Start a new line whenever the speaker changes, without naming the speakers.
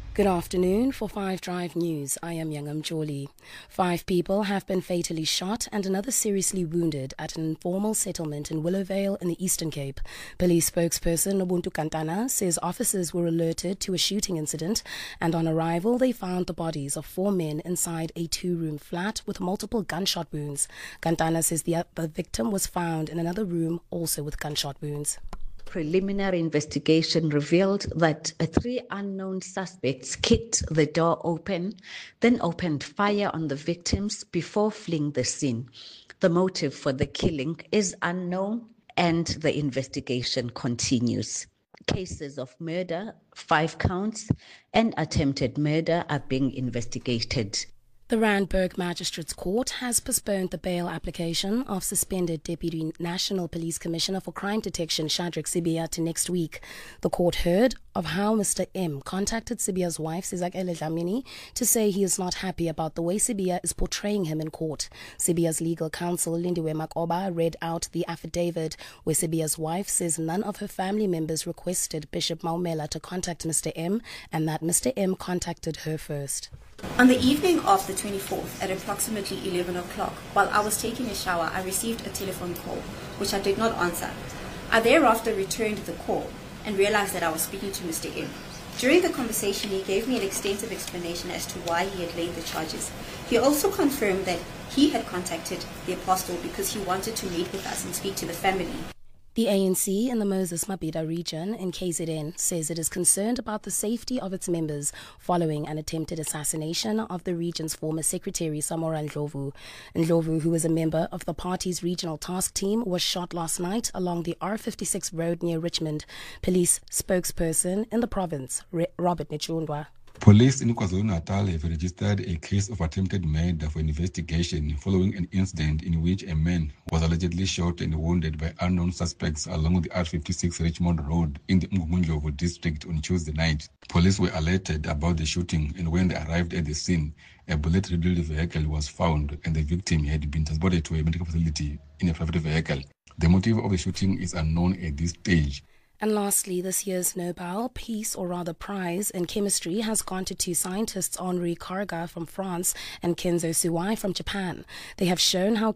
Good afternoon. For 5 Drive News, I am Yangam Joli. 5 people have been fatally shot and another seriously wounded at an informal settlement in Willowvale in the Eastern Cape. Police spokesperson Ubuntu Kantana says officers were alerted to a shooting incident, and on arrival they found the bodies of 4 men inside a 2-room flat with multiple gunshot wounds. Kantana says the victim was found in another room also with gunshot wounds.
Preliminary investigation revealed that 3 unknown suspects kicked the door open, then opened fire on the victims before fleeing the scene. The motive for the killing is unknown and the investigation continues. Cases of murder, 5 counts, and attempted murder are being investigated.
The Randburg Magistrates Court has postponed the bail application of suspended Deputy National Police Commissioner for Crime Detection Shadrack Sibiya to next week. The court heard of how Mr. M contacted Sibiya's wife, Sizakele Dlamini, to say he is not happy about the way Sibiya is portraying him in court. Sibiya's legal counsel, Lindiwe Makoba, read out the affidavit where Sibiya's wife says none of her family members requested Bishop Maumela to contact Mr. M and that Mr. M contacted her first.
On the evening of the 24th at approximately 11 o'clock, while I was taking a shower, I received a telephone call, which I did not answer. I thereafter returned the call and realized that I was speaking to Mr. M. During the conversation, he gave me an extensive explanation as to why he had laid the charges. He also confirmed that he had contacted the apostle because he wanted to meet with us and speak to the family.
The ANC in the Moses Mabhida region in KZN says it is concerned about the safety of its members following an attempted assassination of the region's former secretary, Samora Ndlovu. Ndlovu, who is a member of the party's regional task team, was shot last night along the R56 road near Richmond. Police spokesperson in the province, Robert Nichundwa.
Police in KwaZulu-Natal have registered a case of attempted murder for investigation following an incident in which a man was allegedly shot and wounded by unknown suspects along the R56 Richmond Road in the Mngundlovu district on Tuesday night. Police were alerted about the shooting, and when they arrived at the scene, a bullet-riddled vehicle was found and the victim had been transported to a medical facility in a private vehicle. The motive of the shooting is unknown at this stage.
And lastly, this year's Nobel Peace, or rather Prize, in Chemistry has gone to 2 scientists, Henri Carga from France and Kenzo Suwai from Japan. They have shown how